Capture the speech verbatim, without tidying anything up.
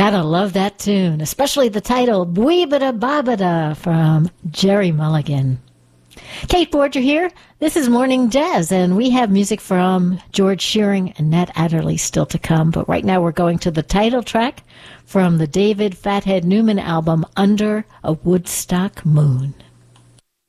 Gotta love that tune, especially the title, Bweebada Babada, from Jerry Mulligan. Kate Borger here. This is Morning Jazz, and we have music from George Shearing and Nat Adderley still to come. But right now we're going to the title track from the David Fathead Newman album, Under a Woodstock Moon.